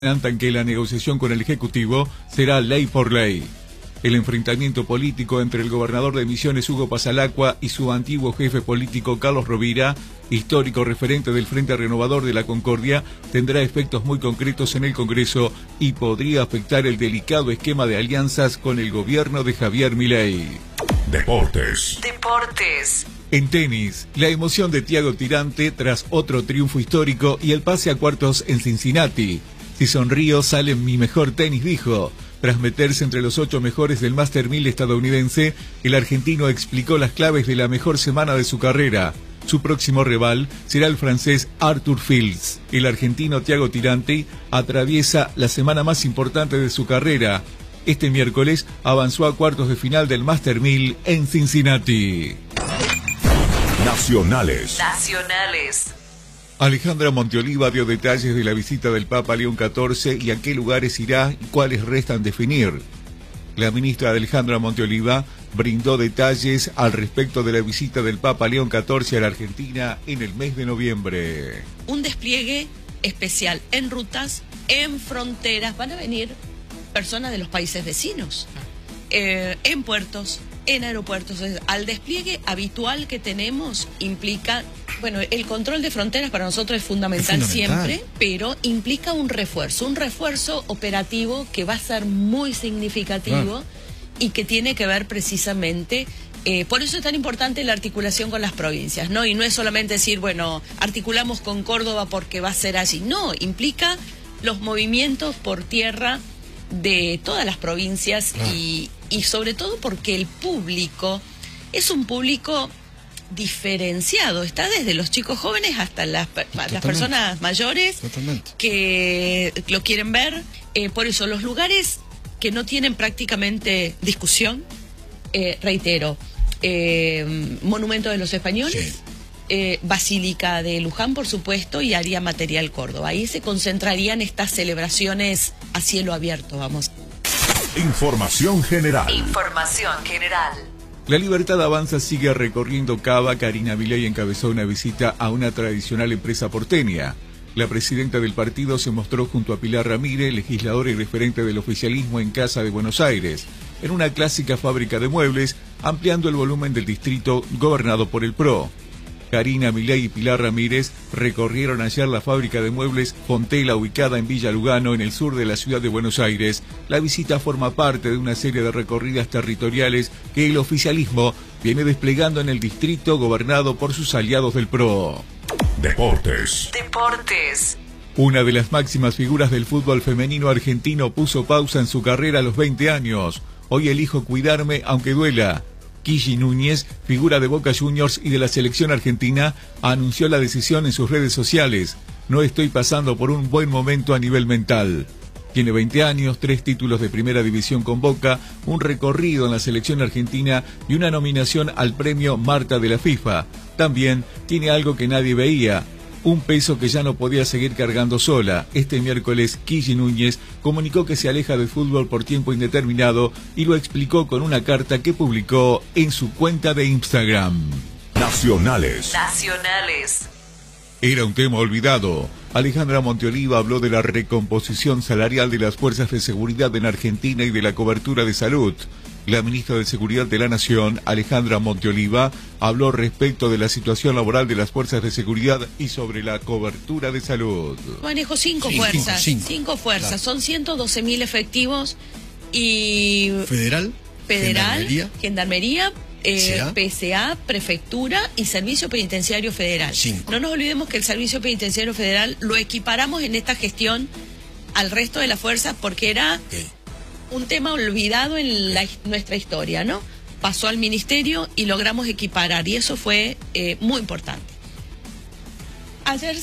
adelantan que la negociación con el Ejecutivo será ley por ley. El enfrentamiento político entre el gobernador de Misiones, Hugo Pasalacqua, y su antiguo jefe político, Carlos Rovira, histórico referente del Frente Renovador de la Concordia, tendrá efectos muy concretos en el Congreso y podría afectar el delicado esquema de alianzas con el gobierno de Javier Milei. Deportes. En tenis, la emoción de Thiago Tirante tras otro triunfo histórico y el pase a cuartos en Cincinnati. Si sonrío, sale mi mejor tenis, dijo. Tras meterse entre los 8 mejores del Master 1000 estadounidense, el argentino explicó las claves de la mejor semana de su carrera. Su próximo rival será el francés Arthur Fils. El argentino Thiago Tirante atraviesa la semana más importante de su carrera. Este miércoles avanzó a cuartos de final del Master 1000 en Cincinnati. Nacionales. Alejandra Monteoliva dio detalles de la visita del Papa León XIV y a qué lugares irá y cuáles restan definir. La ministra Alejandra Monteoliva brindó detalles al respecto de la visita del Papa León XIV a la Argentina en el mes de noviembre. Un despliegue especial en rutas, en fronteras, van a venir personas de los países vecinos, en puertos, en aeropuertos. Al despliegue habitual que tenemos implica, bueno, el control de fronteras para nosotros es fundamental siempre, pero implica un refuerzo operativo que va a ser muy significativo y que tiene que ver precisamente, por eso es tan importante la articulación con las provincias, ¿no? Y no es solamente decir, bueno, articulamos con Córdoba porque va a ser así, no, implica los movimientos por tierra de todas las provincias y sobre todo porque el público es un público diferenciado, está desde los chicos jóvenes hasta las personas mayores que lo quieren ver, por eso los lugares que no tienen prácticamente discusión, reitero, Monumento de los Españoles, Basílica de Luján, por supuesto, y Área Material Córdoba. Ahí se concentrarían estas celebraciones a cielo abierto, vamos. Información general. La Libertad Avanza sigue recorriendo Cava. Karina Milei encabezó una visita a una tradicional empresa porteña. La presidenta del partido se mostró junto a Pilar Ramírez, legisladora y referente del oficialismo en Casa de Buenos Aires, en una clásica fábrica de muebles, ampliando el volumen del distrito gobernado por el PRO. Karina Milei y Pilar Ramírez recorrieron ayer la fábrica de muebles Fontela, ubicada en Villa Lugano, en el sur de la ciudad de Buenos Aires. La visita forma parte de una serie de recorridas territoriales que el oficialismo viene desplegando en el distrito gobernado por sus aliados del PRO. Deportes. Una de las máximas figuras del fútbol femenino argentino puso pausa en su carrera a los 20 años. Hoy elijo cuidarme aunque duela. Gigi Núñez, figura de Boca Juniors y de la selección argentina, anunció la decisión en sus redes sociales. No estoy pasando por un buen momento a nivel mental. Tiene 20 años, 3 títulos de primera división con Boca, un recorrido en la selección argentina y una nominación al premio Marta de la FIFA. También tiene algo que nadie veía, un peso que ya no podía seguir cargando sola. Este miércoles, Gigi Núñez comunicó que se aleja del fútbol por tiempo indeterminado y lo explicó con una carta que publicó en su cuenta de Instagram. Nacionales. Era un tema olvidado. Alejandra Monteoliva habló de la recomposición salarial de las fuerzas de seguridad en Argentina y de la cobertura de salud. La ministra de Seguridad de la Nación, Alejandra Monteoliva, habló respecto de la situación laboral de las fuerzas de seguridad y sobre la cobertura de salud. Manejo 5 fuerzas, 5 fuerzas, claro. Son 112.000 efectivos y... Federal, Gendarmería, PSA, Prefectura y Servicio Penitenciario Federal. 5. No nos olvidemos que el Servicio Penitenciario Federal lo equiparamos en esta gestión al resto de las fuerzas porque era... un tema olvidado en nuestra historia, ¿no? Pasó al ministerio y logramos equiparar, y eso fue muy importante. Ayer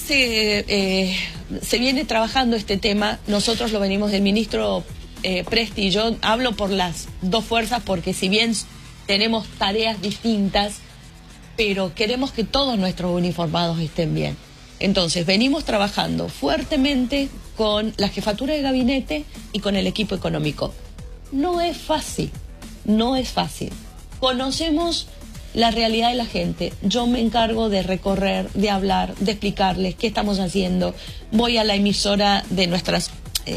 se viene trabajando este tema, nosotros lo venimos del ministro Presti y yo, hablo por las 2 fuerzas porque si bien tenemos tareas distintas, pero queremos que todos nuestros uniformados estén bien. Entonces, venimos trabajando fuertemente con la jefatura de gabinete y con el equipo económico. No es fácil. Conocemos la realidad de la gente. Yo me encargo de recorrer, de hablar, de explicarles qué estamos haciendo. Voy a la emisora de nuestras